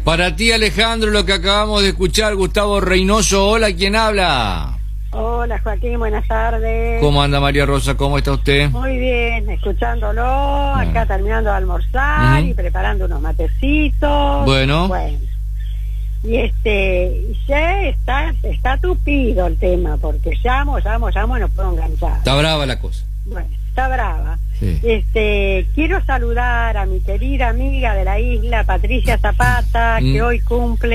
Para ti, Alejandro, lo que acabamos de escuchar, Gustavo Reynoso. Hola, ¿quién habla? Hola, Joaquín, buenas tardes. ¿Cómo anda, María Rosa? ¿Cómo está usted? Muy bien, escuchándolo, acá terminando de almorzar y preparando unos matecitos. Bueno. Y ya está tupido el tema, porque llamo, no puedo enganchar. Está brava la cosa. Bueno, está brava. Sí. Quiero saludar a mi querida amiga de la isla, Patricia Zapata, que hoy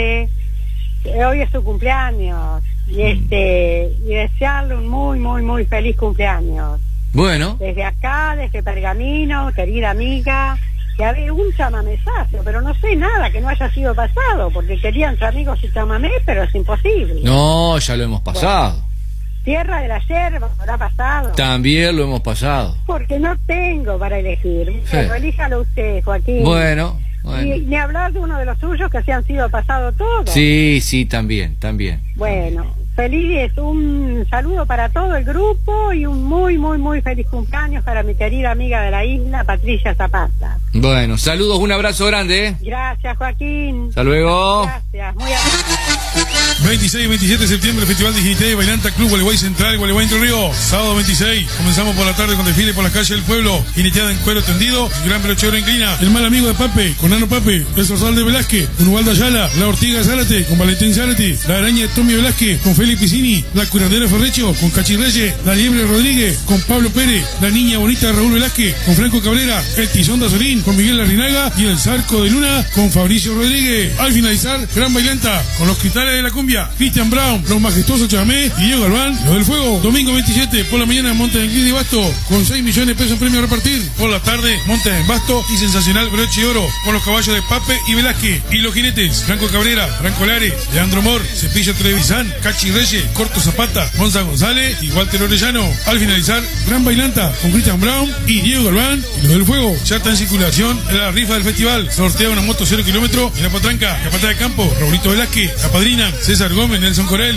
es su cumpleaños. Y desearle un muy, muy, muy feliz cumpleaños. Bueno. Desde acá, desde Pergamino, querida amiga, que había un chamamesazo, pero no sé nada que no haya sido pasado, porque querían ser amigos y chamamé, pero es imposible. No, ya lo hemos pasado. Bueno, Tierra de la Yerba, ¿habrá pasado? También lo hemos pasado. Porque no tengo para elegir. Sí. Pero elíjalo usted, Joaquín. Bueno. Y ni hablar de uno de los suyos que se han sido pasado todos. Sí, también. Bueno, un saludo para todo el grupo y un muy, muy, muy feliz cumpleaños para mi querida amiga de la isla, Patricia Zapata. Bueno, saludos, un abrazo grande. Gracias, Joaquín. Hasta luego. Gracias, muy amable. 26 y 27 de septiembre, Festival de Jinité, Bailanta Club Gualeguay Central, Gualeguay Entre Ríos. Sábado 26, comenzamos por la tarde con desfile por las calles del pueblo, jineteada en cuero tendido, y gran brochero inclina. El mal amigo de Pape, con Nano Pape, el Zorzal de Velázquez, con Ubaldo Ayala, la Ortiga Zárate, con Valentín Zárate, la Araña de Tommy Velázquez, con Félix Piscini, la Curadera Ferrecho, con Cachi Reyes, la Liebre Rodríguez, con Pablo Pérez, la Niña Bonita de Raúl Velázquez, con Franco Cabrera, el Tizón de Azorín, con Miguel Larrinaga, y el Zarco de Luna, con Fabricio Rodríguez. Al finalizar, gran bailanta, con los cristales de la cumbia, Cristian Brown, los majestuosos Chamamé y Diego Galván, los del Fuego. Domingo 27, por la mañana, Montes en Gris y Basto, con 6 millones de pesos en premio a repartir. Por la tarde, Montes en Basto y sensacional broche de oro, con los caballos de Pape y Velázquez. Y los jinetes, Franco Cabrera, Franco Lares, Leandro Mor, Cepillo Trevisan, Cachi Reyes, Corto Zapata, Monza González y Walter Orellano. Al finalizar, gran bailanta, con Cristian Brown y Diego Galván, y los del Fuego. Ya está en circulación la rifa del festival. Sortea una moto 0 kilómetros en la Potranca, la Pata de Campo, Raulito Velázquez, la Padrina, César Gómez, Nelson Corel.